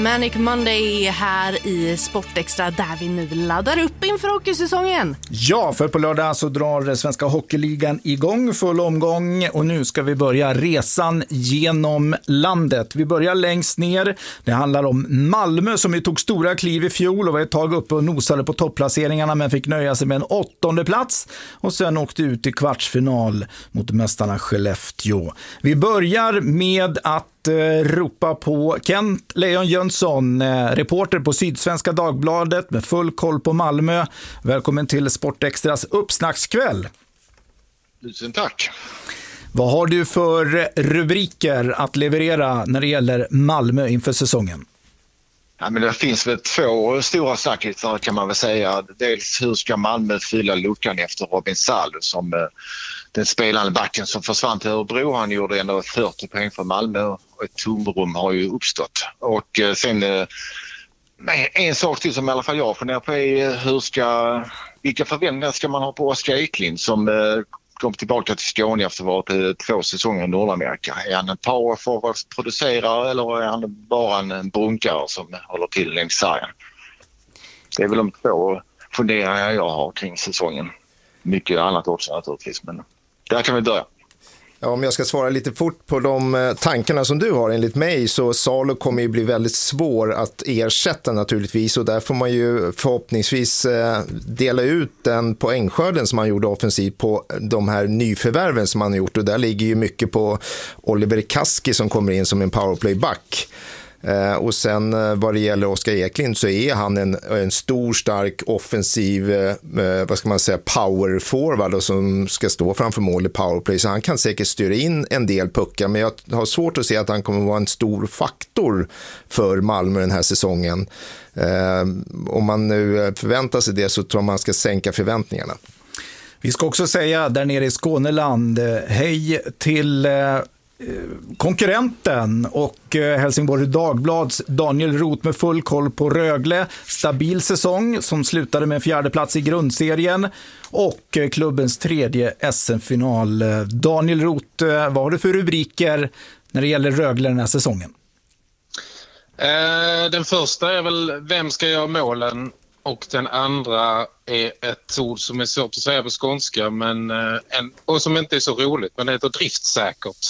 Manic Monday här i Sportextra där vi nu laddar upp inför hockeysäsongen. Ja, för på lördag så drar Svenska Hockeyligan igång full omgång och nu ska vi börja resan genom landet. Vi börjar längst ner. Det handlar om Malmö som ju tog stora kliv i fjol och var ett tag uppe och nosade på topplaceringarna men fick nöja sig med en 8:e plats och sen åkte ut i kvartsfinal mot mästarna Skellefteå. Vi börjar med att ropa på Kent Lejon Jönsson, reporter på Sydsvenska Dagbladet med full koll på Malmö. Välkommen till Sportextras uppsnackskväll. Tusen tack. Vad har du för rubriker att leverera när det gäller Malmö inför säsongen? Ja, men det finns väl två stora snackisar kan man väl säga. Dels hur ska Malmö fylla luckan efter Robin Salo som den spelande backen som försvann till Örebro. Han gjorde ändå 40 poäng för Malmö och ett tomrum har ju uppstått. Och sen en sak till som i alla fall jag funderar på är vilka förväntningar ska man ha på Oskar Eklind som kom tillbaka till Skåne efter att ha varit 2 säsonger i Nordamerika. Är han en powerforwardsproducerare eller är han bara en brunkare som håller till längs sargen? Det är väl de två funderingar jag har kring säsongen. Mycket annat också naturligtvis, men där kan vi börja. Ja, om jag ska svara lite fort på de tankarna som du har enligt mig så Salo kommer ju bli väldigt svår att ersätta naturligtvis och där får man ju förhoppningsvis dela ut den poängskörden som man gjorde offensivt på de här nyförvärven som man har gjort och där ligger ju mycket på Oliver Kaski som kommer in som en powerplayback. Och sen vad det gäller Oskar Eklind så är han en stor, stark, offensiv vad ska man säga, power forward och som ska stå framför mål i powerplay så han kan säkert styra in en del puckar men jag har svårt att se att han kommer vara en stor faktor för Malmö den här säsongen. Om man nu förväntar sig det så tror man ska sänka förväntningarna. Vi ska också säga där nere i Skåneland hej till konkurrenten och Helsingborg Dagblads Daniel Roth med full koll på Rögle, stabil säsong som slutade med en 4:e plats i grundserien och klubbens 3:e SM-final. Daniel Roth, vad har du för rubriker när det gäller Rögle den här säsongen? Den första är väl vem ska göra målen och den andra är ett ord som är svårt att säga på skånska men och som inte är så roligt men det heter driftsäkert.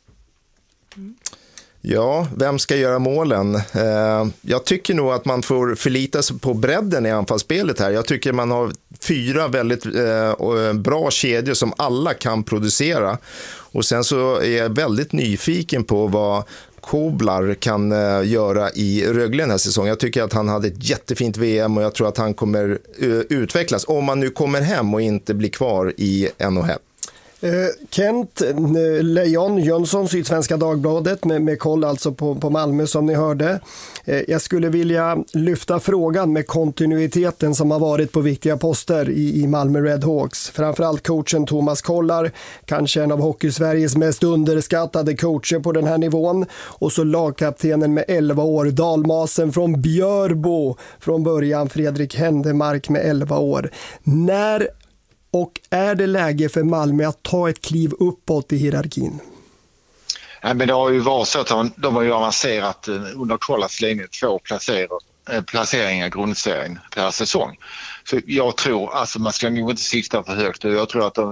Ja, vem ska göra målen? Jag tycker nog att man får förlita sig på bredden i anfallsspelet här. Jag tycker man har 4 väldigt bra kedjor som alla kan producera. Och sen så är jag väldigt nyfiken på vad Koblar kan göra i Rögle den här säsongen. Jag tycker att han hade ett jättefint VM och jag tror att han kommer utvecklas om man nu kommer hem och inte blir kvar i NHL. Kent Lejon Jönsson, Sydsvenska Dagbladet med koll alltså på Malmö som ni hörde. Jag skulle vilja lyfta frågan med kontinuiteten som har varit på viktiga poster i Malmö Redhawks. Framförallt coachen Thomas Kollar, kanske en av Hockeysveriges mest underskattade coacher på den här nivån. Och så lagkaptenen med 11 år, dalmasen från Björbo från början, Fredrik Händemark med 11 år. När och är det läge för Malmö att ta ett kliv uppåt i hierarkin? Ja, men det har ju varit så att de har ju avancerat under Kollars länge 2 placeringar i grundserien per säsong. Så jag tror, alltså man ska nog inte sikta för högt. Jag tror att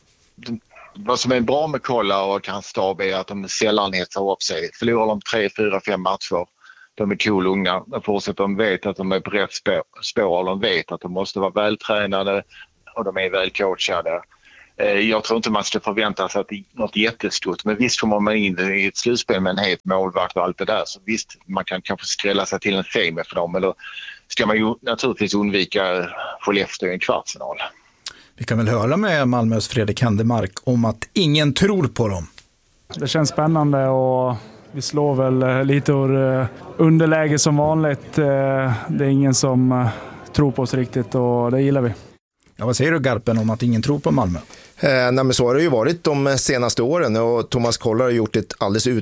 vad som är bra med Kollar och hans stab är att de sällan heter upp sig. Förlorar de 3, 4, 5 matcher. De är cool unga. Fortsätter de vet att de är på rätt spår. De vet att de måste vara vältränade. Och de är väl coachade. Jag tror inte man ska förvänta sig att det är något jättestort. Men visst kommer man in i ett slutspel med en het målvakt och allt det där. Så visst, man kan kanske skrälla sig till en semi för dem. Eller ska man ju naturligtvis undvika Skellefteå i en kvartsfinal. Vi kan väl höra med Malmös Fredrik Händemark om att ingen tror på dem. Det känns spännande och vi slår väl lite ur underläge som vanligt. Det är ingen som tror på oss riktigt och det gillar vi. Ja, vad säger du Garpen om att ingen tror på Malmö? Nej, men så har det ju varit de senaste åren och Thomas Kollar har gjort ett alldeles utmärkt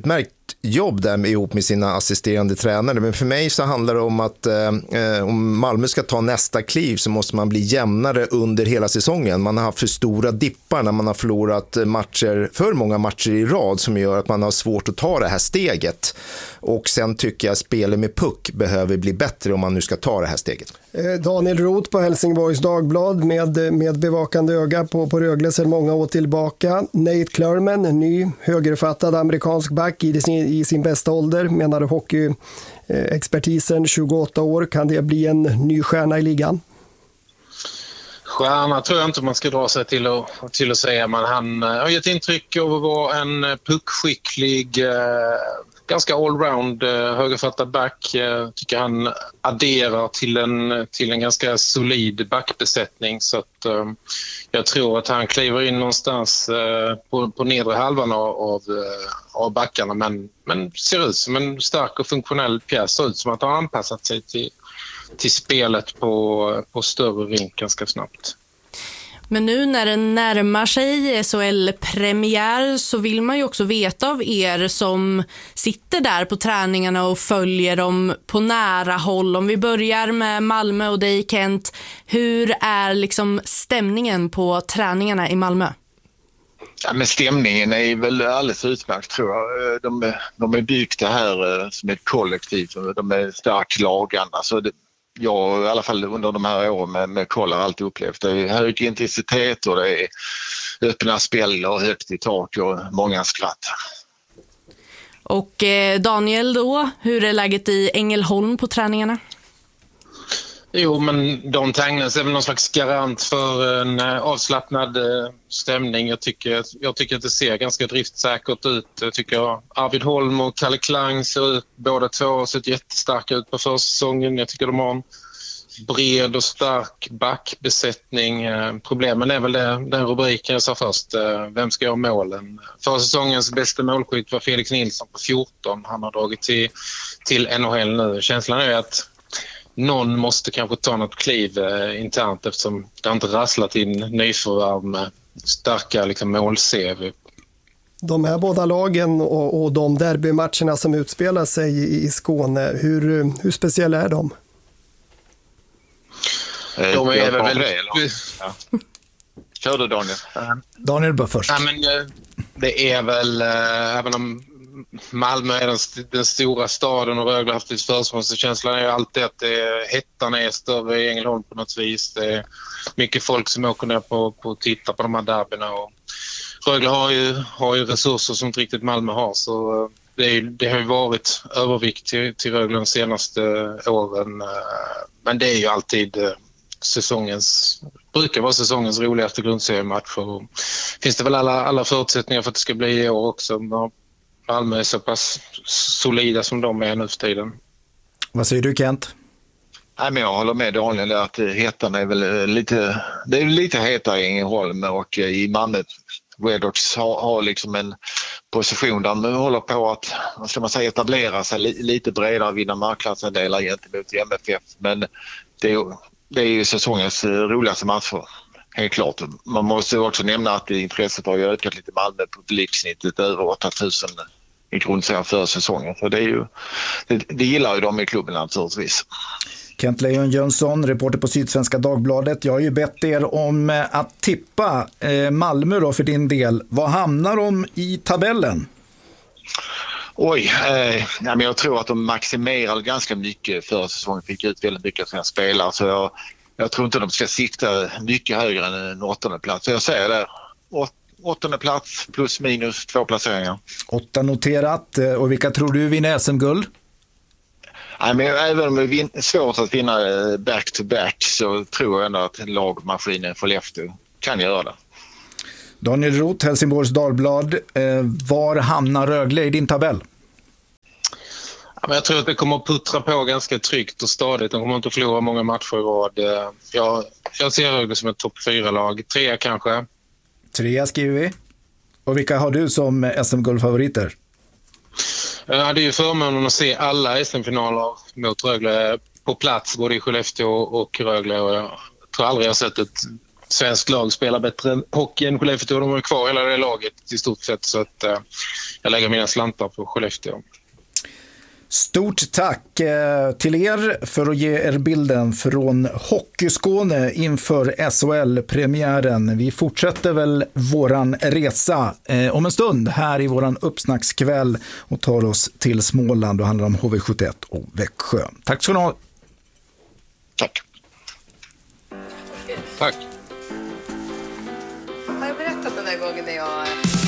jobb där ihop med sina assisterande tränare. Men för mig så handlar det om att om Malmö ska ta nästa kliv så måste man bli jämnare under hela säsongen. Man har haft för stora dippar när man har förlorat för många matcher i rad som gör att man har svårt att ta det här steget. Och sen tycker jag spelet med puck behöver bli bättre om man nu ska ta det här steget. Daniel Roth på Helsingborgs Dagblad med bevakande öga på Rögle sedan många år tillbaka. Nate Clurman, en ny högerfattad amerikansk back i sin bästa ålder, menar hockeyexpertisen, 28 år. Kan det bli en ny stjärna i ligan? Stjärna tror jag inte man ska dra sig till att säga, men han har gett intryck av att vara en puckskicklig, ganska allround högerfattad back. Tycker han adderar till en ganska solid backbesättning, så att jag tror att han kliver in någonstans på nedre halvan av backarna, men ser ut som en stark och funktionell pjäs, ser ut som att han har anpassat sig till spelet på större rink ganska snabbt. Men nu när det närmar sig SHL-premiär så vill man ju också veta av er som sitter där på träningarna och följer dem på nära håll. Om vi börjar med Malmö och dig, Kent, hur är liksom stämningen på träningarna i Malmö? Ja, men stämningen är väl alldeles utmärkt, tror jag. De är byggt det här som ett kollektiv. De är starkt lagande. Så jag i alla fall under de här åren med Koll har alltid upplevt det är hög intensitet och det är öppna spel och högt i tak och många skratt. Och Daniel då, hur är läget i Ängelholm på träningarna? Jo, men Don Tangnes är väl någon slags garant för en avslappnad stämning. Jag tycker att det ser ganska driftsäkert ut. Jag tycker Arvid Holm och Kalle Klang ser ut, båda två har sett jättestarka ut på försäsongen. Jag tycker de har en bred och stark backbesättning. Problemen är väl den rubriken jag sa först. Vem ska göra målen? Försäsongens bästa målskytt var Felix Nilsson på 14. Han har dragit till NHL nu. Känslan är att någon måste kanske ta något kliv internt eftersom det inte rasslat in nyförvärv med starka liksom, mål-CV. De här båda lagen och de derbymatcherna som utspelar sig i Skåne, hur speciella är de? De är väl... Ja. Kör du, Daniel. Daniel bör först. Ja, men, det är väl, även om Malmö är den stora staden och Rögle har haft ett försprång, så känslan är ju alltid att hettan är större i Ängelholm på något vis. Det är mycket folk som åker ner på att titta på de här derbyna, och Rögle har ju resurser som inte riktigt Malmö har, så det har ju varit övervikt till Rögle de senaste åren, men det är ju alltid brukar vara säsongens roligaste grundseriematch, och finns det väl alla förutsättningar för att det ska bli i år också. Malmö är så pass solida som de är nu för tiden. Vad säger du, Kent? Nej, men jag håller med Daniel att hettan är väl lite hetare i Ängelholm, och i Malmö Redhawks har liksom en position där man håller på att, vad ska man säga, etablera sig lite bredare, vinna marknadsandelar gentemot MFF, men det är ju säsongens roligaste matcher. Helt klart. Man måste också nämna att intresset har ju ökat lite. Malmö publiksnittet över 8000 i grundserien för säsongen. Så det gillar ju de i klubben naturligtvis. Kent Lejon Jönsson, reporter på Sydsvenska Dagbladet. Jag har ju bett er om att tippa Malmö då för din del. Vad hamnar de i tabellen? Oj, men jag tror att de maximerade ganska mycket för säsongen. Fick ut väldigt mycket av sina spelare. Så jag tror inte de ska sikta mycket högre än en 8:e plats. Så jag säger det. 8:e plats plus minus 2 placeringar. 8 noterat. Och vilka tror du vinner SM-guld? Nej, men även om det är svårt att vinna back-to-back så tror jag ändå att lagmaskinen för Skellefteå kan göra det. Daniel Roth, Helsingborgs Dagblad. Var hamnar Rögle i din tabell? Ja, men jag tror att det kommer att puttra på ganska tryggt och stadigt. De kommer inte att förlora många matcher i rad. Jag ser Rögle som ett topp 4-lag. 3 kanske. 3 skriver vi. Och vilka har du som SM-guldfavoriter? Jag hade ju förmånen att se alla SM-finaler mot Rögle på plats, både i Skellefteå och Rögle. Och jag tror aldrig jag sett ett svensk lag spelar bättre hockey än Skellefteå. De har kvar hela det laget i stort sett, så att jag lägger mina slantar på Skellefteå. Stort tack till er för att ge er bilden från Hockeyskåne inför SHL-premiären. Vi fortsätter väl våran resa om en stund här i våran uppsnackskväll och tar oss till Småland och handlar om HV71 och Växjö. Tack ska ni ha. Tack. Tack. Har jag berättat den där gången när jag